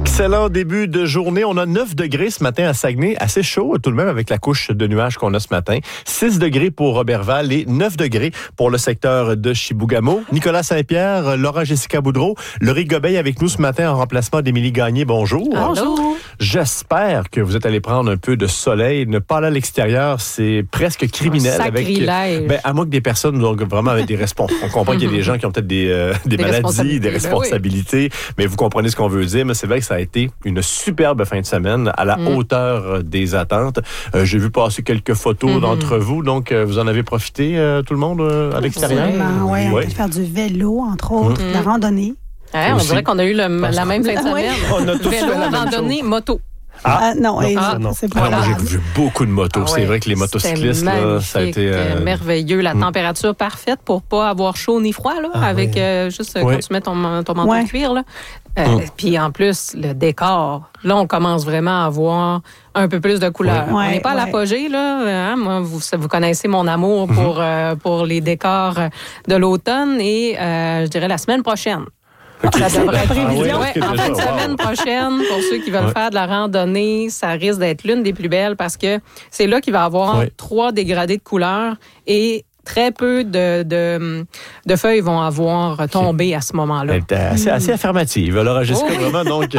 Excellent début de journée. On a 9 degrés ce matin à Saguenay. Assez chaud tout de même avec la couche de nuages qu'on a ce matin. 6 degrés pour Robertval et 9 degrés pour le secteur de Chibougamau. Nicolas Saint-Pierre, Laura-Jessica Boudreau, Laurie Gobeil avec nous ce matin en remplacement d'Émilie Gagné. Bonjour. Bonjour. J'espère que vous êtes allé prendre un peu de soleil. Ne pas aller à l'extérieur, c'est presque criminel. Sacrilège. À moins que des personnes donc, vraiment avec des responsabilités. On comprend qu'il y a des gens qui ont peut-être des maladies, des responsabilités. Mais vous comprenez ce qu'on veut dire. Mais c'est vrai que ça a été une superbe fin de semaine à la hauteur des attentes. J'ai vu passer quelques photos d'entre vous. Donc, vous en avez profité, tout le monde, à l'extérieur? Oui, on peut faire du vélo, entre autres, de la randonnée. Ouais, on dirait qu'on a eu la même fin de semaine. On a tous vélo, fait la même randonnée, chose. moto. Non, c'est pas moi, j'ai vu beaucoup de motos. C'est vrai que les motocyclistes, là, ça a été merveilleux. La température parfaite pour pas avoir chaud ni froid, là, avec juste quand tu mets ton manteau de cuir. Là. Puis en plus, le décor. Là, on commence vraiment à voir un peu plus de couleurs. On n'est pas à l'apogée, là. Moi, vous connaissez mon amour pour les décors de l'automne et je dirais la semaine prochaine. Ça devrait être prévision. En fin de semaine prochaine, pour ceux qui veulent faire de la randonnée, ça risque d'être l'une des plus belles parce que c'est là qu'il va y avoir 3 dégradés de couleurs et très peu de feuilles vont avoir tombé à ce moment-là. Elle est assez affirmative. Alors, Jessica, vraiment, donc...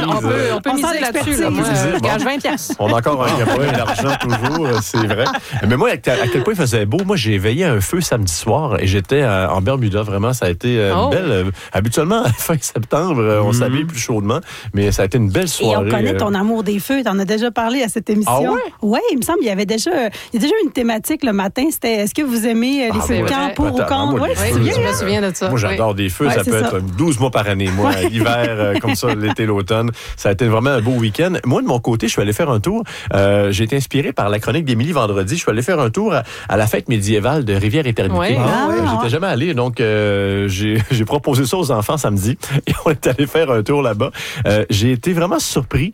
on peut miser là-dessus. Là. Moi, je gage 20$. On a encore un gamin, l'argent toujours, c'est vrai. Mais moi, à quel point il faisait beau, moi, j'ai veillé un feu samedi soir et j'étais en Bermuda. Vraiment, ça a été une belle... Habituellement, fin septembre, on s'habille plus chaudement, mais ça a été une belle soirée. Et on connaît ton amour des feux. Tu en as déjà parlé à cette émission. Ah ouais? Oui, il me semble qu'il y avait déjà une thématique le matin. C'était est-ce que vous aimez les feux de camp pour ou contre? Oui, je me souviens de ça. Moi, j'adore des feux. Ça peut être 12 mois par année. Moi, l'hiver, comme ça, l'été, l'automne. Ça a été vraiment un beau week-end. Moi, de mon côté, je suis allé faire un tour. J'ai été inspiré par la chronique d'Émilie vendredi. Je suis allé faire un tour à la fête médiévale de Rivière-Éternité. J'étais jamais allé, donc j'ai proposé ça aux enfants samedi. Et on est allé faire un tour là-bas. J'ai été vraiment surpris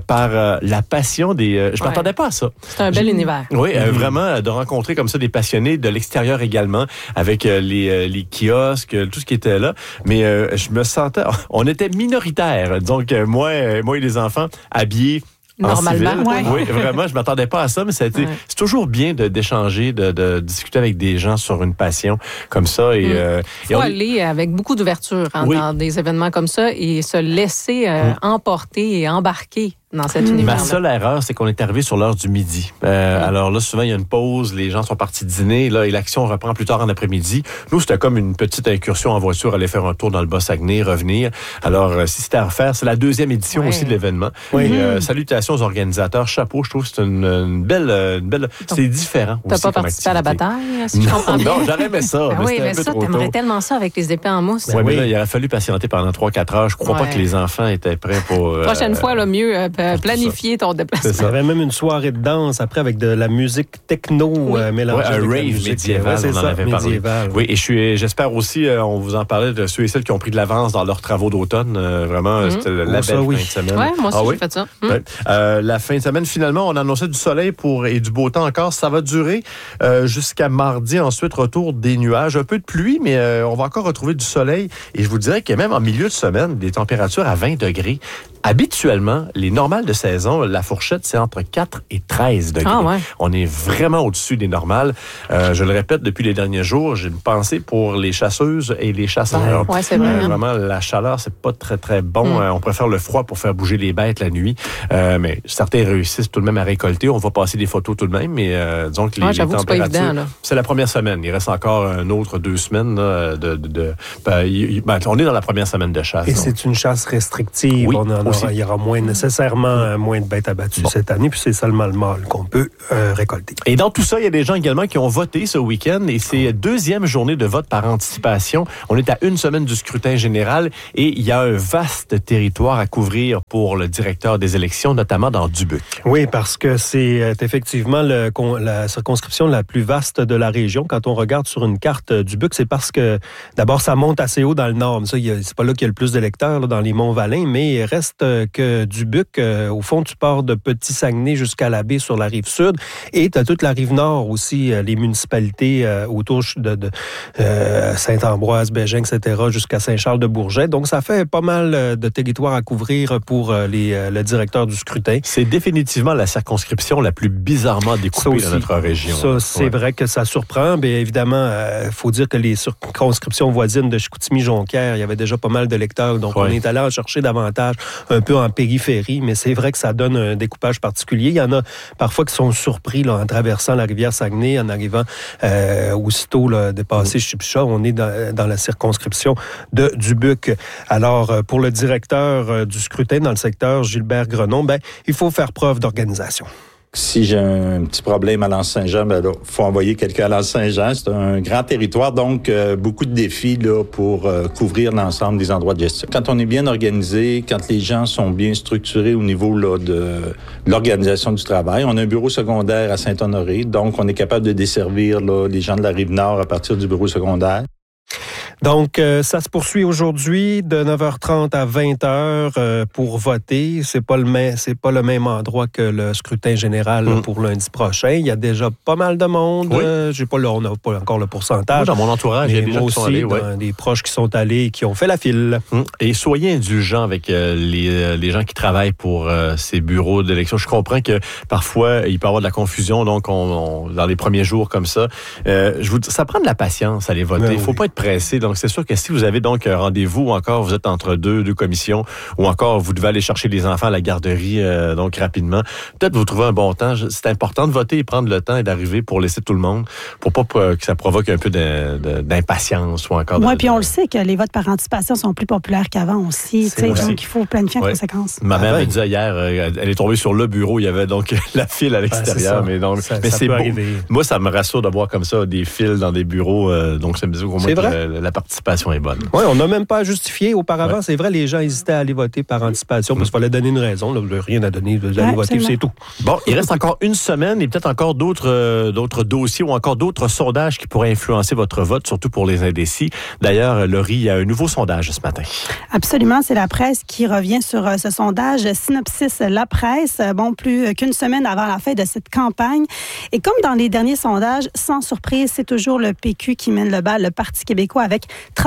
par la passion des... Je m'attendais pas à ça. C'est un bel univers. Oui, vraiment, de rencontrer comme ça des passionnés de l'extérieur également, avec les kiosques, tout ce qui était là. Mais je me sentais... On était minoritaires. Donc, moi et les enfants, habillés normalement. Oui, vraiment, je m'attendais pas à ça, mais c'est toujours bien d'échanger, de discuter avec des gens sur une passion comme ça. Il faut aller avec beaucoup d'ouverture dans des événements comme ça et se laisser emporter et embarquer dans cet univers. Ma seule erreur, c'est qu'on est arrivé sur l'heure du midi. Alors là, souvent, il y a une pause, les gens sont partis dîner, là, et l'action reprend plus tard en après-midi. Nous, c'était comme une petite incursion en voiture, aller faire un tour dans le Bas-Saguenay, revenir. Alors, si c'était à refaire, c'est la 2e édition aussi de l'événement. Salutations aux organisateurs. Chapeau, je trouve que c'est une belle... C'est différent aussi. T'as pas participé à la bataille, si je comprends bien? Non, j'aurais aimé ça. Mais ça, t'aimerais tellement ça avec les épées en mousse. Oui, mais là, il aurait fallu patienter pendant 3-4 heures. Je crois pas que les enfants étaient prêts pour... Prochaine fois, le mieux... planifier ton déplacement. Il y avait même une soirée de danse après avec de la musique techno mélangée avec un rave médiéval, on en avait parlé. Oui, et j'espère aussi, on vous en parlait de ceux et celles qui ont pris de l'avance dans leurs travaux d'automne. Vraiment, c'était la belle fin de semaine. Oui, moi aussi, j'ai fait ça. La fin de semaine, finalement, on annonçait du soleil et du beau temps encore. Ça va durer jusqu'à mardi. Ensuite, retour des nuages. Un peu de pluie, mais on va encore retrouver du soleil. Et je vous dirais que même en milieu de semaine, des températures à 20 degrés. Habituellement, les normales de saison, la fourchette, c'est entre 4 et 13 degrés. On est vraiment au-dessus des normales. Je le répète, depuis les derniers jours, j'ai une pensée pour les chasseuses et les chasseurs. C'est vrai. Vraiment, la chaleur, c'est pas très, très bon. On préfère le froid pour faire bouger les bêtes la nuit. Mais certains réussissent tout de même à récolter. On va passer des photos tout de même, mais disons que les températures... C'est pas évident, là. C'est la première semaine. Il reste encore un autre 2 semaines. On est dans la première semaine de chasse. Et c'est une chasse restrictive. Oui. Il y aura nécessairement moins de bêtes abattues cette année, puis c'est seulement le mâle qu'on peut récolter. Et dans tout ça, il y a des gens également qui ont voté ce week-end et c'est 2e journée de vote par anticipation. On est à 1 semaine du scrutin général et il y a un vaste territoire à couvrir pour le directeur des élections, notamment dans Dubuque. Oui, parce que c'est effectivement la circonscription la plus vaste de la région. Quand on regarde sur une carte Dubuque, c'est parce que d'abord, ça monte assez haut dans le nord. Ça, c'est pas là qu'il y a le plus d'électeurs, dans les Monts-Valin, mais il reste que Dubuque au fond, tu pars de Petit-Saguenay jusqu'à la baie sur la rive sud et tu as toute la rive nord aussi, les municipalités autour de Saint-Ambroise, Bégin, etc., jusqu'à Saint-Charles-de-Bourget. Donc, ça fait pas mal de territoire à couvrir pour le directeur du scrutin. C'est définitivement la circonscription la plus bizarrement découpée de notre région. Ça, c'est vrai que ça surprend. Bien évidemment, il faut dire que les circonscriptions voisines de Chicoutimi-Jonquière, il y avait déjà pas mal d'électeurs. Donc, on est allé en chercher davantage un peu en périphérie, mais c'est vrai que ça donne un découpage particulier. Il y en a parfois qui sont surpris là, en traversant la rivière Saguenay, en arrivant aussitôt là, dépasser Chipcha. On est dans la circonscription de Dubuque. Alors, pour le directeur du scrutin dans le secteur, Gilbert Grenon, il faut faire preuve d'organisation. Si j'ai un petit problème à L'Anse-Saint-Jean, il faut envoyer quelqu'un à L'Anse-Saint-Jean. C'est un grand territoire, donc beaucoup de défis là, pour couvrir l'ensemble des endroits de gestion. Quand on est bien organisé, quand les gens sont bien structurés au niveau là, de l'organisation du travail, on a un bureau secondaire à Saint-Honoré, donc on est capable de desservir là, les gens de la Rive-Nord à partir du bureau secondaire. Donc, ça se poursuit aujourd'hui de 9h30 à 20h pour voter. C'est pas le même endroit que le scrutin général pour lundi prochain. Il y a déjà pas mal de monde. Oui. On n'a pas encore le pourcentage. Moi, dans mon entourage, il y a des gens qui sont allés. Des proches qui sont allés et qui ont fait la file. Et soyez indulgents avec les gens qui travaillent pour ces bureaux d'élection. Je comprends que parfois, il peut y avoir de la confusion. Donc, dans les premiers jours comme ça, ça prend de la patience à aller voter. Il ne faut pas être pressé. Donc, c'est sûr que si vous avez donc un rendez-vous ou encore vous êtes entre deux commissions ou encore vous devez aller chercher les enfants à la garderie donc rapidement, peut-être vous trouvez un bon temps. C'est important de voter et prendre le temps et d'arriver pour laisser tout le monde, pour pas que ça provoque un peu d'impatience ou encore... Oui, puis on le sait que les votes par anticipation sont plus populaires qu'avant aussi. Donc, il faut planifier en conséquence. Ma mère me disait hier, elle est tombée sur le bureau, il y avait donc la file à l'extérieur. Mais c'est beau. Moi, ça me rassure de voir comme ça des files dans des bureaux. Donc, ça me dit au moins que la participation est bonne. Oui, on n'a même pas à justifier. Auparavant, c'est vrai, les gens hésitaient à aller voter par anticipation parce qu'il fallait donner une raison. Là, rien à donner, vous allez voter, c'est tout. Bon, il reste encore une semaine et peut-être encore d'autres dossiers ou encore d'autres sondages qui pourraient influencer votre vote, surtout pour les indécis. D'ailleurs, Laurie, il y a un nouveau sondage ce matin. Absolument, c'est la presse qui revient sur ce sondage Synopsis La Presse, plus qu'une semaine avant la fin de cette campagne. Et comme dans les derniers sondages, sans surprise, c'est toujours le PQ qui mène le bal, le Parti québécois avec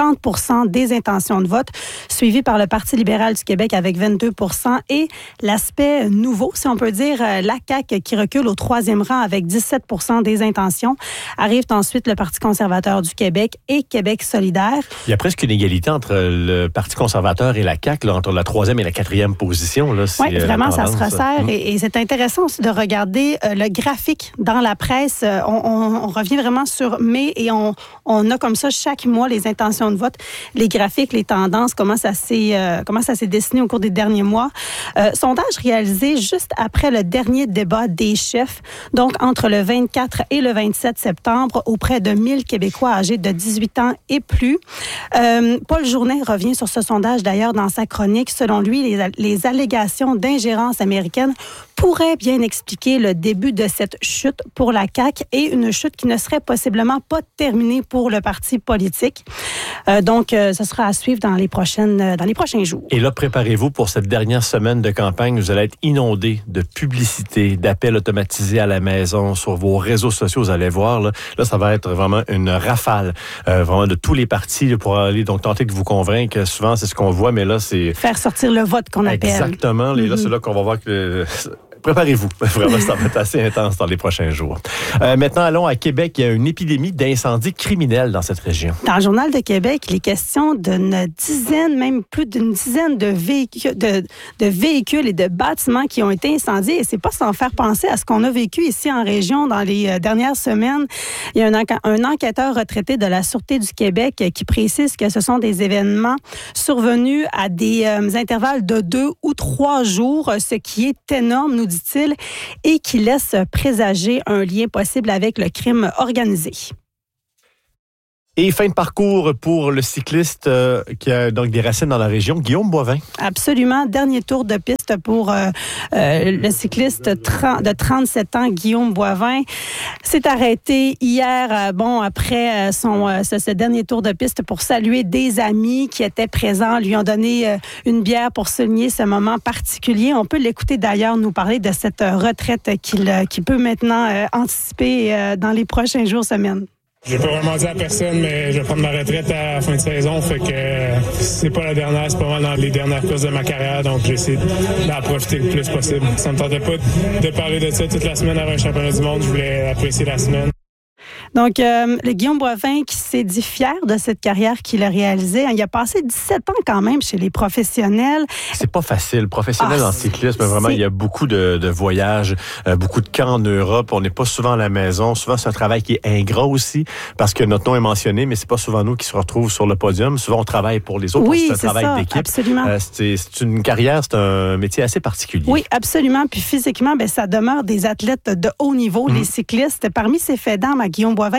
30% des intentions de vote, suivi par le Parti libéral du Québec avec 22%. Et l'aspect nouveau, si on peut dire, la CAQ qui recule au troisième rang avec 17% des intentions. Arrive ensuite le Parti conservateur du Québec et Québec solidaire. Il y a presque une égalité entre le Parti conservateur et la CAQ, là, entre la troisième et la quatrième position. Oui, vraiment, ça se resserre. Et c'est intéressant aussi de regarder le graphique dans la presse. On revient vraiment sur mai et on a comme ça chaque mois les intentions de vote, les graphiques, les tendances, comment ça s'est dessiné au cours des derniers mois. Sondage réalisé juste après le dernier débat des chefs, donc entre le 24 et le 27 septembre, auprès de 1000 Québécois âgés de 18 ans et plus. Paul Journet revient sur ce sondage d'ailleurs dans sa chronique. Selon lui, les allégations d'ingérence américaine pourraient bien expliquer le début de cette chute pour la CAQ et une chute qui ne serait possiblement pas terminée pour le parti politique. Donc, ce sera à suivre dans les prochains jours. Et là, préparez-vous pour cette dernière semaine de campagne. Vous allez être inondés de publicité, d'appels automatisés à la maison, sur vos réseaux sociaux. Vous allez voir, là ça va être vraiment une rafale vraiment de tous les partis là, pour aller donc tenter de vous convaincre. Souvent, c'est ce qu'on voit, mais là, c'est... Faire sortir le vote qu'on appelle. Exactement. Et là, c'est là qu'on va voir que... Préparez-vous. Vraiment, ça va être assez intense dans les prochains jours. Maintenant, allons à Québec. Il y a une épidémie d'incendies criminels dans cette région. Dans le Journal de Québec, il est question d'une dizaine, même plus d'une dizaine de véhicules et de bâtiments qui ont été incendiés. Et c'est pas sans faire penser à ce qu'on a vécu ici en région dans les dernières semaines. Il y a un enquêteur retraité de la Sûreté du Québec qui précise que ce sont des événements survenus à des intervalles de 2 ou 3 jours, ce qui est énorme, nous dit-il, et qui laisse présager un lien possible avec le crime organisé. Et fin de parcours pour le cycliste qui a donc des racines dans la région, Guillaume Boivin. Absolument. Dernier tour de piste pour le cycliste de 37 ans, Guillaume Boivin. S'est arrêté hier, après ce dernier tour de piste pour saluer des amis qui étaient présents, lui ont donné une bière pour souligner ce moment particulier. On peut l'écouter d'ailleurs nous parler de cette retraite qu'il peut maintenant anticiper dans les prochains jours, semaines. J'ai pas vraiment dit à personne, mais je vais prendre ma retraite à la fin de saison. Fait que c'est pas la dernière, c'est pas mal dans les dernières courses de ma carrière. Donc, j'essaie d'en profiter le plus possible. Ça me tentait pas de parler de ça toute la semaine avant un championnat du monde. Je voulais apprécier la semaine. Donc, le Guillaume Boivin qui s'est dit fier de cette carrière qu'il a réalisée. Il a passé 17 ans quand même chez les professionnels. C'est pas facile. Professionnel en cyclisme, vraiment, il y a beaucoup de voyages, beaucoup de camps en Europe. On n'est pas souvent à la maison. Souvent, c'est un travail qui est ingrat aussi parce que notre nom est mentionné, mais c'est pas souvent nous qui se retrouvent sur le podium. Souvent, on travaille pour les autres. Oui, c'est un travail d'équipe. Absolument. C'est une carrière, c'est un métier assez particulier. Oui, absolument. Puis physiquement, ça demeure des athlètes de haut niveau, les cyclistes. Parmi ces faits d'armes à Guillaume Boivin,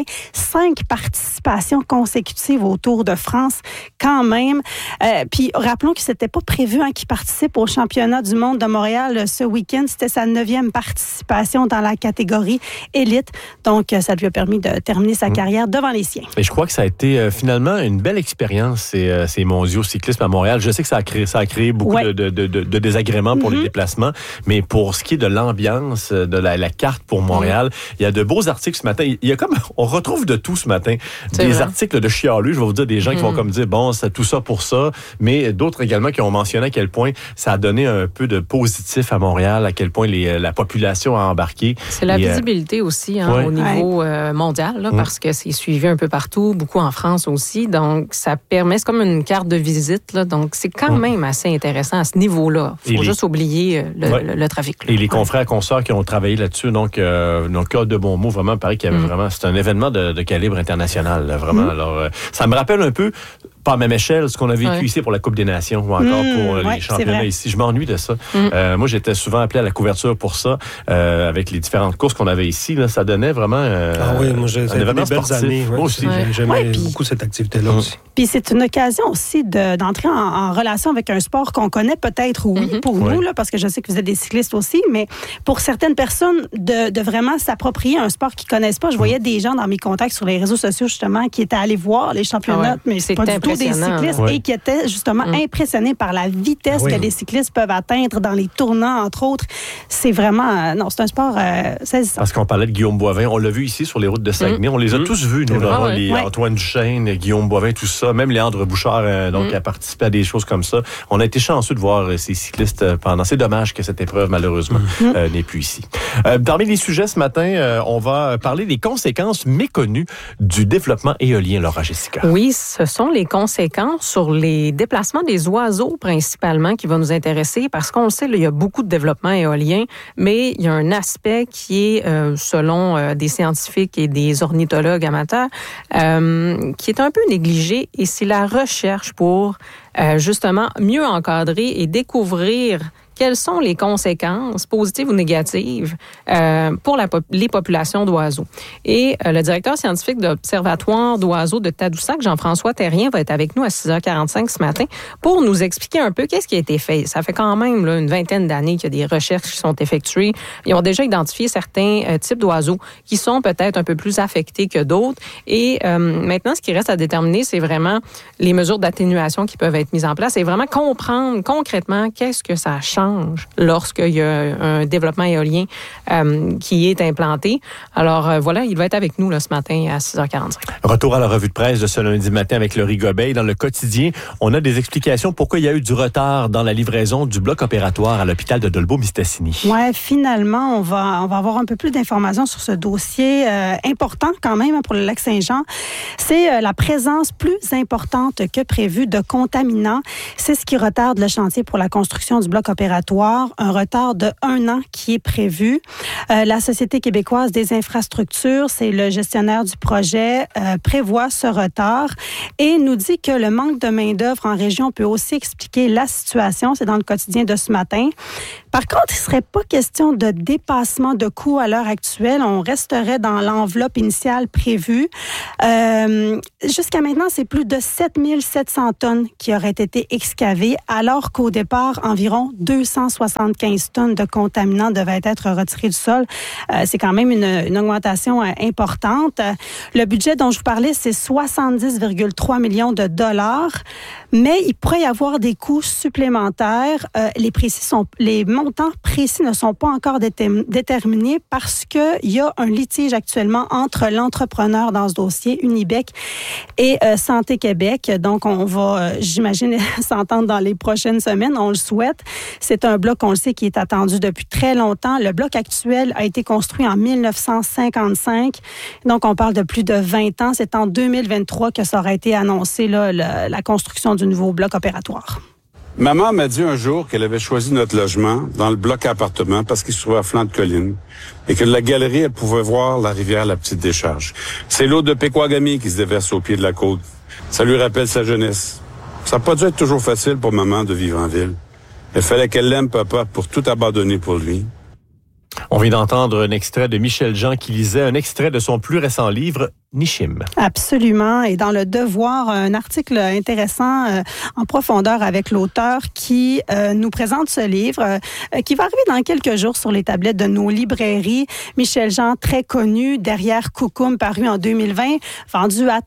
5 participations consécutives au Tour de France, quand même. Puis rappelons que c'était pas prévu qu'il participe au championnat du monde de Montréal ce week-end. C'était sa 9e participation dans la catégorie élite. Donc, ça lui a permis de terminer sa carrière devant les siens. Et je crois que ça a été finalement une belle expérience, ces mondiaux cyclisme à Montréal. Je sais que ça a créé beaucoup de désagréments pour les déplacements, mais pour ce qui est de l'ambiance, de la carte pour Montréal, il y a de beaux articles ce matin. Il y a on retrouve de tout ce matin. Des articles de chialus, je vais vous dire, des gens qui vont comme dire, bon, c'est tout ça pour ça, mais d'autres également qui ont mentionné à quel point ça a donné un peu de positif à Montréal, à quel point la population a embarqué. C'est la visibilité aussi au niveau mondial, là, parce que c'est suivi un peu partout, beaucoup en France aussi, donc ça permet, c'est comme une carte de visite, là, donc c'est quand même assez intéressant à ce niveau-là. Il faut juste oublier le trafic. Là. Et les confrères, consoeurs qui ont travaillé là-dessus, donc cas de bon mot, vraiment, pareil qu'il y avait vraiment, c'est un événement de calibre international, là, vraiment. Alors, ça me rappelle un peu, pas à même échelle, ce qu'on a vécu ici pour la Coupe des Nations ou encore pour les championnats ici. Je m'ennuie de ça. Moi, j'étais souvent appelé à la couverture pour ça, avec les différentes courses qu'on avait ici. Là, ça donnait vraiment moi, j'ai un événement des belles années. Moi aussi. J'aimais beaucoup cette activité-là aussi. Puis c'est une occasion aussi d'entrer en relation avec un sport qu'on connaît peut-être, pour nous, là, parce que je sais que vous êtes des cyclistes aussi, mais pour certaines personnes, de vraiment s'approprier un sport qu'ils connaissent pas. Je voyais des gens dans mes contacts sur les réseaux sociaux, justement, qui étaient allés voir les championnats, mais c'est pas du tout des cyclistes, et qui étaient justement impressionnés par la vitesse que les cyclistes peuvent atteindre dans les tournants, entre autres. C'est vraiment... c'est un sport saisissant. Parce qu'on parlait de Guillaume Boivin, on l'a vu ici sur les routes de Saguenay, on les a tous vus, nous, Antoine Duchesne, Guillaume Boivin, tout ça, même Léandre Bouchard, a participé à des choses comme ça. On a été chanceux de voir ces cyclistes pendant. C'est dommage que cette épreuve, malheureusement, n'est plus ici. Parmi les sujets ce matin, on va parler des conséquences méconnues du développement éolien, Laura Jessica. Oui, ce sont les conséquences sur les déplacements des oiseaux principalement qui vont nous intéresser parce qu'on le sait, là, il y a beaucoup de développement éolien, mais il y a un aspect qui est, selon des scientifiques et des ornithologues amateurs, qui est un peu négligé et c'est la recherche pour justement mieux encadrer et découvrir quelles sont les conséquences positives ou négatives pour les populations d'oiseaux. Et le directeur scientifique de l'Observatoire d'oiseaux de Tadoussac, Jean-François Terrien, va être avec nous à 6h45 ce matin pour nous expliquer un peu qu'est-ce qui a été fait. Ça fait quand même une vingtaine d'années qu'il y a des recherches qui sont effectuées. Ils ont déjà identifié certains types d'oiseaux qui sont peut-être un peu plus affectés que d'autres. Et maintenant, ce qui reste à déterminer, c'est vraiment les mesures d'atténuation qui peuvent être mises en place et vraiment comprendre concrètement qu'est-ce que ça change lorsqu'il y a un développement éolien qui est implanté. Alors voilà, il va être avec nous là, ce matin à 6h45. Retour à la revue de presse de ce lundi matin avec Laurie Gobeil. Dans le quotidien, on a des explications pourquoi il y a eu du retard dans la livraison du bloc opératoire à l'hôpital de Dolbeau-Mistassini. Oui, finalement, on va avoir un peu plus d'informations sur ce dossier important quand même pour le Lac-Saint-Jean. C'est la présence plus importante que prévu de contaminants. C'est ce qui retarde le chantier pour la construction du bloc opératoire. Un retard de 1 an qui est prévu. La Société québécoise des infrastructures, c'est le gestionnaire du projet, prévoit ce retard et nous dit que le manque de main-d'œuvre en région peut aussi expliquer la situation. C'est dans le quotidien de ce matin. Par contre, il ne serait pas question de dépassement de coûts à l'heure actuelle. On resterait dans l'enveloppe initiale prévue. Jusqu'à maintenant, c'est plus de 7700 tonnes qui auraient été excavées, alors qu'au départ, environ 275 tonnes de contaminants devaient être retirés du sol. C'est quand même une augmentation importante. Le budget dont je vous parlais, c'est 70,3 millions de dollars, mais il pourrait y avoir des coûts supplémentaires. Les montants précis ne sont pas encore déterminés parce qu'il y a un litige actuellement entre l'entrepreneur dans ce dossier, Unibec, et Santé Québec. Donc, on va, j'imagine, s'entendre dans les prochaines semaines. On le souhaite. C'est un bloc, on le sait, qui est attendu depuis très longtemps. Le bloc actuel a été construit en 1955. Donc, on parle de plus de 20 ans. C'est en 2023 que ça aurait été annoncé, là, la construction du nouveau bloc opératoire. Maman m'a dit un jour qu'elle avait choisi notre logement dans le bloc appartement parce qu'il se trouvait à flanc de colline et que de la galerie, elle pouvait voir la rivière La Petite Décharge. C'est l'eau de Pequagami qui se déverse au pied de la côte. Ça lui rappelle sa jeunesse. Ça n'a pas dû être toujours facile pour maman de vivre en ville. Il fallait qu'elle l'aime, papa, pour tout abandonner pour lui. On vient d'entendre un extrait de Michel Jean qui lisait un extrait de son plus récent livre, Nishim. Absolument. Et dans Le Devoir, un article intéressant en profondeur avec l'auteur qui nous présente ce livre qui va arriver dans quelques jours sur les tablettes de nos librairies. Michel Jean, très connu, derrière Coucoum, paru en 2020, vendu à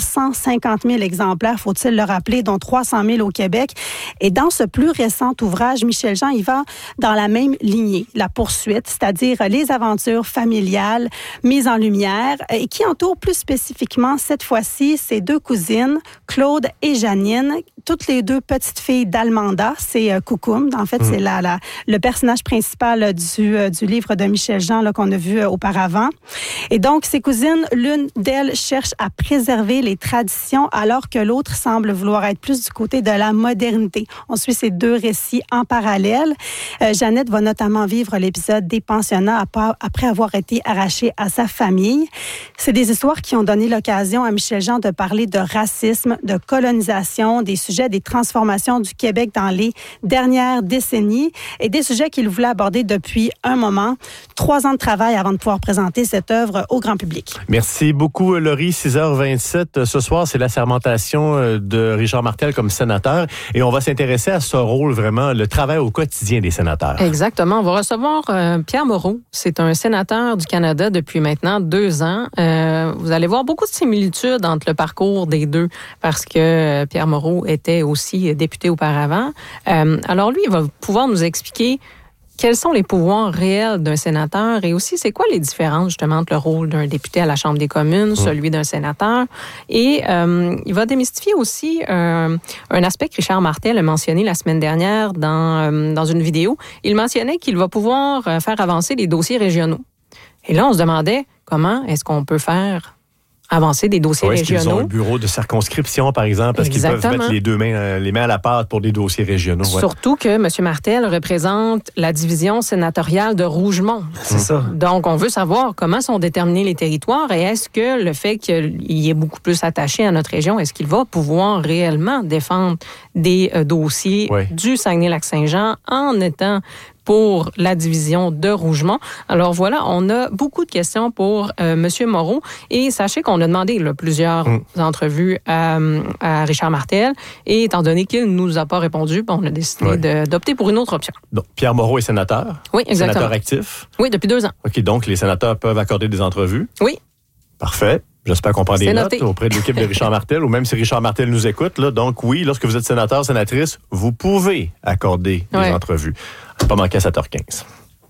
350 000 exemplaires, faut-il le rappeler, dont 300 000 au Québec. Et dans ce plus récent ouvrage, Michel Jean, il va dans la même lignée, la poursuite, c'est-à-dire les aventures familiales mises en lumière et qui entourent plus spécifiquement, cette fois-ci, ses deux cousines, Claude et Janine, toutes les deux petites filles d'Almanda. C'est Coucoum. En fait, c'est le personnage principal du livre de Michel Jean là, qu'on a vu auparavant. Et donc, ces cousines, l'une d'elles cherche à préserver les traditions alors que l'autre semble vouloir être plus du côté de la modernité. On suit ces deux récits en parallèle. Jeannette va notamment vivre l'épisode des pensionnats après avoir été arrachée à sa famille. C'est des histoires qui ont donné l'occasion à Michel Jean de parler de racisme, de colonisation, des sujets des transformations du Québec dans les dernières décennies et des sujets qu'il voulait aborder depuis un moment. 3 ans de travail avant de pouvoir présenter cette œuvre au grand public. Merci beaucoup, Laurie. 6h27. Ce soir, c'est l'assermentation de Richard Martel comme sénateur et on va s'intéresser à ce rôle vraiment, le travail au quotidien des sénateurs. Exactement. On va recevoir Pierre Moreau. C'est un sénateur du Canada depuis maintenant 2 ans. Vous allez voir beaucoup de similitudes entre le parcours des deux parce que Pierre Moreau était aussi député auparavant. Alors lui, il va pouvoir nous expliquer quels sont les pouvoirs réels d'un sénateur et aussi c'est quoi les différences justement entre le rôle d'un député à la Chambre des communes, celui d'un sénateur. Et il va démystifier aussi un aspect que Richard Martel a mentionné la semaine dernière dans une vidéo. Il mentionnait qu'il va pouvoir faire avancer les dossiers régionaux. Et là, on se demandait comment est-ce qu'on peut faire avancer des dossiers régionaux. Est-ce qu'ils ont un bureau de circonscription, par exemple? Est-ce qu'ils peuvent mettre les mains à la pâte pour des dossiers régionaux? Ouais. Surtout que M. Martel représente la division sénatoriale de Rougemont. C'est ça. Donc, on veut savoir comment sont déterminés les territoires et est-ce que le fait qu'il y ait beaucoup plus attaché à notre région, est-ce qu'il va pouvoir réellement défendre des dossiers du Saguenay-Lac-Saint-Jean en étant pour la division de Rougemont. Alors voilà, on a beaucoup de questions pour M. Moreau et sachez qu'on a demandé plusieurs entrevues à Richard Martel et étant donné qu'il ne nous a pas répondu, on a décidé d'opter pour une autre option. Donc, Pierre Moreau est sénateur? Oui, exactement. Sénateur actif? Oui, depuis 2 ans. OK, donc les sénateurs peuvent accorder des entrevues? Oui. Parfait. J'espère qu'on prend des notes auprès de l'équipe de Richard Martel, ou même si Richard Martel nous écoute. Là, donc oui, lorsque vous êtes sénateur, sénatrice, vous pouvez accorder des entrevues. Pas manquer à 7h15.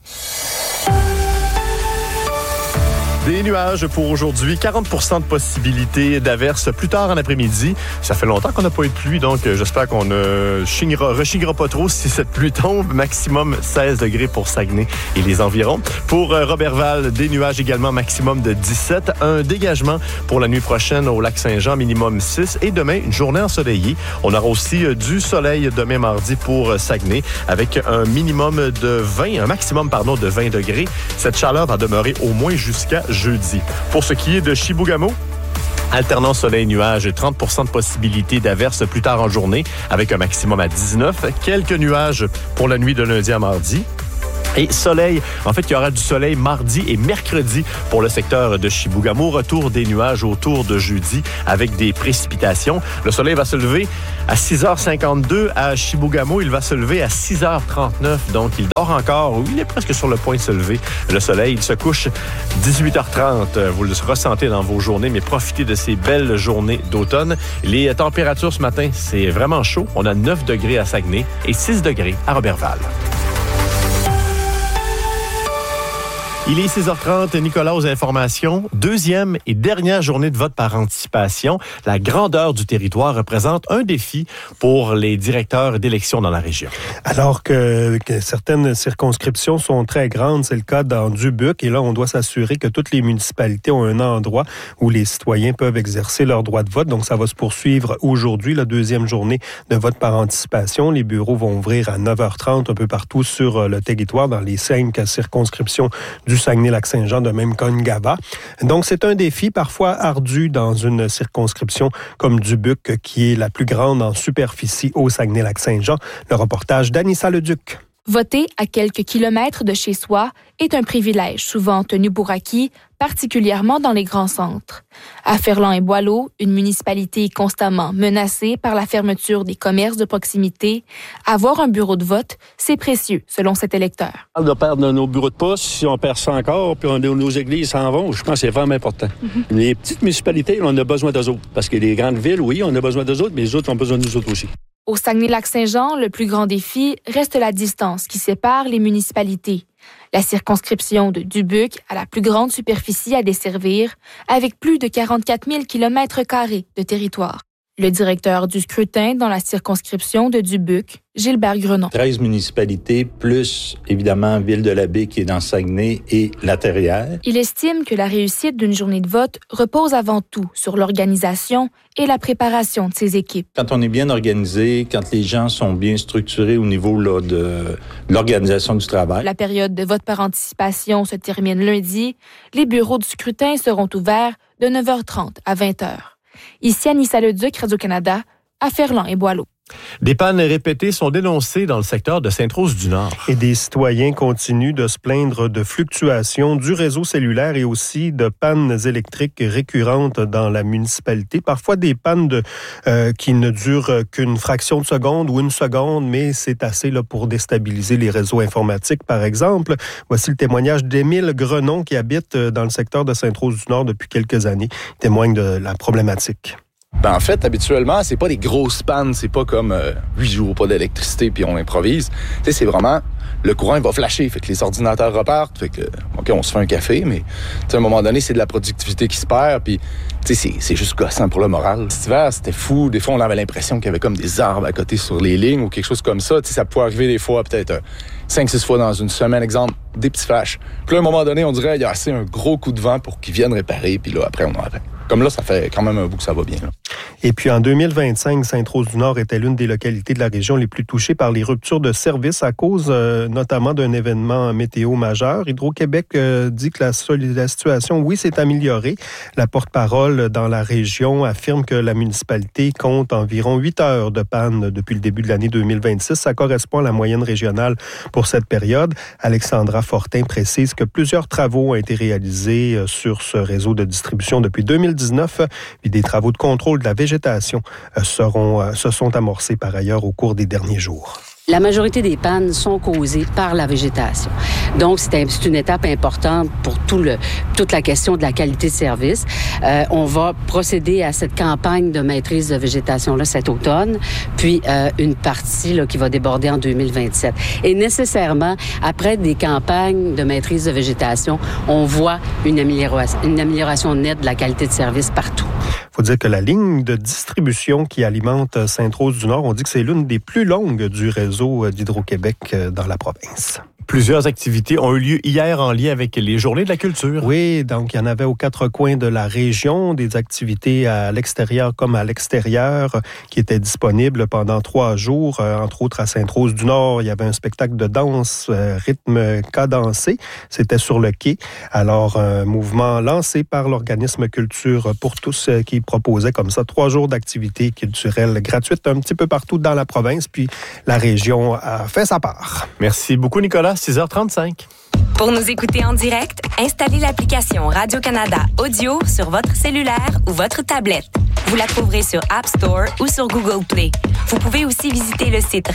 Des nuages pour aujourd'hui, 40% de possibilité d'averses plus tard en après-midi. Ça fait longtemps qu'on n'a pas eu de pluie, donc j'espère qu'on ne rechignera pas trop si cette pluie tombe. Maximum 16 degrés pour Saguenay et les environs. Pour Roberval, des nuages également, maximum de 17. Un dégagement pour la nuit prochaine au Lac-Saint-Jean, minimum 6. Et demain, une journée ensoleillée. On aura aussi du soleil demain mardi pour Saguenay avec un minimum de 20, un maximum, de 20 degrés. Cette chaleur va demeurer au moins jusqu'à jeudi. Pour ce qui est de Chibougamau, alternant soleil-nuages et 30% de possibilité d'averses plus tard en journée avec un maximum à 19. Quelques nuages pour la nuit de lundi à mardi. Et soleil, en fait, il y aura du soleil mardi et mercredi pour le secteur de Chibougamau. Retour des nuages autour de jeudi avec des précipitations. Le soleil va se lever à 6h52 à Chibougamau. Il va se lever à 6h39. Donc, il dort encore. Il est presque sur le point de se lever. Le soleil, il se couche 18h30. Vous le ressentez dans vos journées, mais profitez de ces belles journées d'automne. Les températures ce matin, c'est vraiment chaud. On a 9 degrés à Saguenay et 6 degrés à Roberval. Il est 6h30, Nicolas aux informations. Deuxième et dernière journée de vote par anticipation. La grandeur du territoire représente un défi pour les directeurs d'élections dans la région. Alors que certaines circonscriptions sont très grandes, c'est le cas dans Dubuque. Et là, on doit s'assurer que toutes les municipalités ont un endroit où les citoyens peuvent exercer leur droit de vote. Donc, ça va se poursuivre aujourd'hui, la deuxième journée de vote par anticipation. Les bureaux vont ouvrir à 9h30 un peu partout sur le territoire, dans les 5 circonscriptions du Saguenay-Lac-Saint-Jean, de même Congava. Donc, c'est un défi parfois ardu dans une circonscription comme Dubuque, qui est la plus grande en superficie au Saguenay-Lac-Saint-Jean. Le reportage d'Anissa Leduc. Voter à quelques kilomètres de chez soi est un privilège souvent tenu pour acquis, particulièrement dans les grands centres. À Ferland et Boileau, une municipalité constamment menacée par la fermeture des commerces de proximité, avoir un bureau de vote, c'est précieux, selon cet électeur. On doit perdre nos bureaux de poste, si on perd ça encore, puis nos églises s'en vont, je pense que c'est vraiment important. Les petites municipalités, on a besoin d'eux autres, parce que les grandes villes, oui, on a besoin d'eux autres, mais les autres ont besoin de nous autres aussi. Au Saguenay-Lac-Saint-Jean, le plus grand défi reste la distance qui sépare les municipalités. La circonscription de Dubuque a la plus grande superficie à desservir, avec plus de 44 000 km² de territoire. Le directeur du scrutin dans la circonscription de Dubuque, Gilbert Grenon. 13 municipalités, plus évidemment Ville-de-la-Baie qui est dans Saguenay et La Terrière. Il estime que la réussite d'une journée de vote repose avant tout sur l'organisation et la préparation de ses équipes. Quand on est bien organisé, quand les gens sont bien structurés au niveau là, de l'organisation du travail. La période de vote par anticipation se termine lundi. Les bureaux du scrutin seront ouverts de 9h30 à 20h. Ici Anissa Leduc, Radio-Canada, à Ferland et Boileau. Des pannes répétées sont dénoncées dans le secteur de Sainte-Rose-du-Nord. Et des citoyens continuent de se plaindre de fluctuations du réseau cellulaire et aussi de pannes électriques récurrentes dans la municipalité. Parfois des pannes qui ne durent qu'une fraction de seconde ou une seconde, mais c'est assez là, pour déstabiliser les réseaux informatiques, par exemple. Voici le témoignage d'Émile Grenon qui habite dans le secteur de Sainte-Rose-du-Nord depuis quelques années. Il témoigne de la problématique. Ben en fait, habituellement, c'est pas des grosses pannes, c'est pas comme 8 jours pas d'électricité puis on improvise. Tu sais, c'est vraiment le courant il va flasher, fait que les ordinateurs repartent, fait que OK, on se fait un café, mais à un moment donné, c'est de la productivité qui se perd, puis tu sais, c'est juste gossant pour le moral. Cet hiver, c'était fou. Des fois, on avait l'impression qu'il y avait comme des arbres à côté sur les lignes ou quelque chose comme ça. Tu sais, ça pouvait arriver des fois, peut-être 5-6 fois dans une semaine, exemple, des petits flashs. Puis là, à un moment donné, on dirait il y a assez un gros coup de vent pour qu'ils viennent réparer, puis là, après, on en arrête. Comme là, ça fait quand même un bout que ça va bien. Là. Et puis en 2025, Sainte-Rose-du-Nord était l'une des localités de la région les plus touchées par les ruptures de service à cause notamment d'un événement météo majeur. Hydro-Québec dit que la situation, oui, s'est améliorée. La porte-parole dans la région affirme que la municipalité compte environ 8 heures de panne depuis le début de l'année 2026. Ça correspond à la moyenne régionale pour cette période. Alexandra Fortin précise que plusieurs travaux ont été réalisés sur ce réseau de distribution depuis 2019, puis des travaux de contrôle de la végétation se sont amorcés par ailleurs au cours des derniers jours. La majorité des pannes sont causées par la végétation. Donc, c'est une étape importante pour toute la question de la qualité de service. On va procéder à cette campagne de maîtrise de végétation-là cet automne, puis une partie là, qui va déborder en 2027. Et nécessairement, après des campagnes de maîtrise de végétation, on voit une amélioration nette de la qualité de service partout. Il faut dire que la ligne de distribution qui alimente Sainte-Rose-du-Nord, on dit que c'est l'une des plus longues du réseau d'Hydro-Québec dans la province. Plusieurs activités ont eu lieu hier en lien avec les Journées de la culture. Oui, donc il y en avait aux 4 coins de la région, des activités à l'extérieur comme à l'extérieur qui étaient disponibles pendant 3 jours. Entre autres, à Sainte-Rose-du-Nord, il y avait un spectacle de danse, rythme cadencé. C'était sur le quai. Alors, un mouvement lancé par l'organisme Culture pour tous qui proposait comme ça 3 jours d'activités culturelles gratuites un petit peu partout dans la province. Puis la région a fait sa part. Merci beaucoup, Nicolas. 6h35. Pour nous écouter en direct, installez l'application Radio-Canada Audio sur votre cellulaire ou votre tablette. Vous la trouverez sur App Store ou sur Google Play. Vous pouvez aussi visiter le site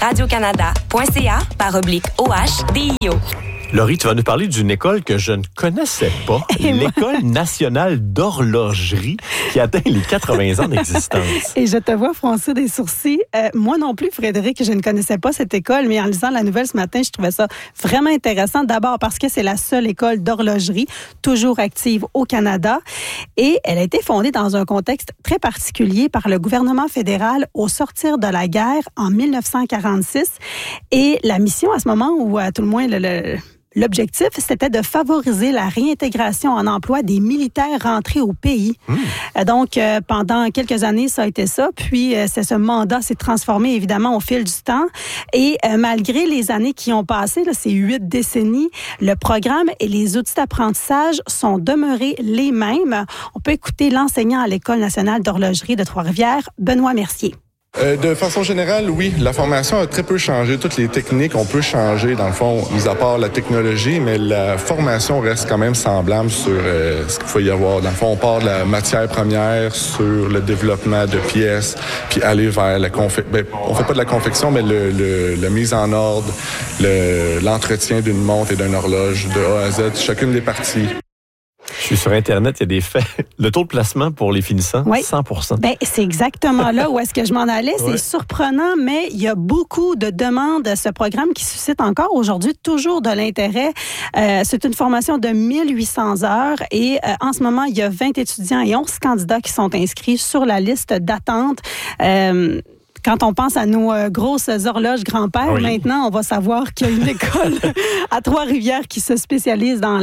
radiocanada.ca/OHDIO. Laurie, tu vas nous parler d'une école que je ne connaissais pas, l'École nationale d'horlogerie qui atteint les 80 ans d'existence. Et je te vois froncer des sourcils. Moi non plus, Frédéric, je ne connaissais pas cette école, mais en lisant la nouvelle ce matin, je trouvais ça vraiment intéressant. D'abord parce que c'est la seule école d'horlogerie toujours active au Canada et elle a été fondée dans un contexte très particulier par le gouvernement fédéral au sortir de la guerre en 1946. Et la mission à ce moment, ou à tout le moins l'objectif, c'était de favoriser la réintégration en emploi des militaires rentrés au pays. Donc, pendant quelques années, ça a été ça. Puis, ce mandat s'est transformé, évidemment, au fil du temps. Et malgré les années qui ont passé, là, ces 8 décennies, le programme et les outils d'apprentissage sont demeurés les mêmes. On peut écouter l'enseignant à l'École nationale d'horlogerie de Trois-Rivières, Benoît Mercier. De façon générale, oui, la formation a très peu changé. Toutes les techniques ont peu changé, dans le fond, mis à part la technologie, mais la formation reste quand même semblable sur ce qu'il faut y avoir. Dans le fond, on part de la matière première sur le développement de pièces, puis aller vers la confection. On fait pas de la confection, mais la mise en ordre, l'entretien d'une montre et d'une horloge de A à Z, chacune des parties. Je suis sur Internet, il y a des faits. Le taux de placement pour les finissants, 100%. Ben, c'est exactement là où est-ce que je m'en allais. C'est surprenant, mais il y a beaucoup de demandes à ce programme qui suscite encore aujourd'hui toujours de l'intérêt. C'est une formation de 1800 heures et en ce moment, il y a 20 étudiants et 11 candidats qui sont inscrits sur la liste d'attente. Quand on pense à nos grosses horloges grand-père, maintenant, on va savoir qu'il y a une école à Trois-Rivières qui se spécialise dans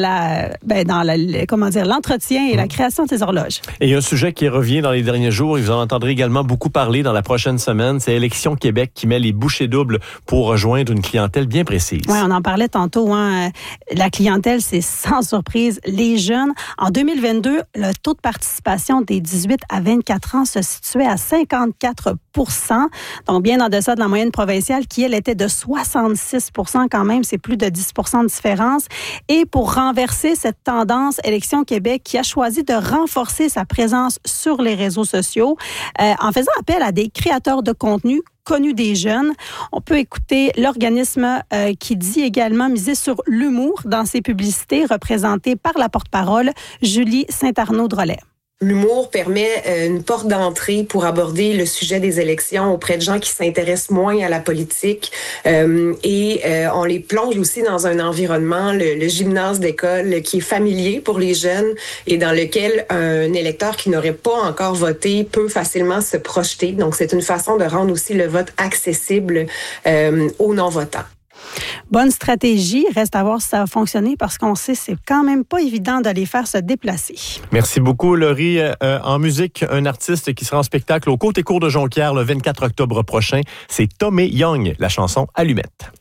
l'entretien et la création de ces horloges. Et il y a un sujet qui revient dans les derniers jours, et vous en entendrez également beaucoup parler dans la prochaine semaine, c'est Élections Québec qui met les bouchées doubles pour rejoindre une clientèle bien précise. Oui, on en parlait tantôt. La clientèle, c'est sans surprise les jeunes. En 2022, le taux de participation des 18 à 24 ans se situait à 54 %. Donc, bien en deçà de la moyenne provinciale qui, elle, était de 66 % quand même. C'est plus de 10 % de différence. Et pour renverser cette tendance, Élections Québec qui a choisi de renforcer sa présence sur les réseaux sociaux en faisant appel à des créateurs de contenu connus des jeunes. On peut écouter l'organisme qui dit également miser sur l'humour dans ses publicités, représenté par la porte-parole Julie Saint-Arnaud-Drolet. L'humour permet une porte d'entrée pour aborder le sujet des élections auprès de gens qui s'intéressent moins à la politique et on les plonge aussi dans un environnement, le gymnase d'école, qui est familier pour les jeunes et dans lequel un électeur qui n'aurait pas encore voté peut facilement se projeter. Donc, c'est une façon de rendre aussi le vote accessible aux non-votants. Bonne stratégie. Reste à voir si ça va fonctionner parce qu'on sait que c'est quand même pas évident de les faire se déplacer. Merci beaucoup, Laurie. En musique, un artiste qui sera en spectacle au Côté-Court de Jonquière le 24 octobre prochain, c'est Tommy Young, la chanson Allumette.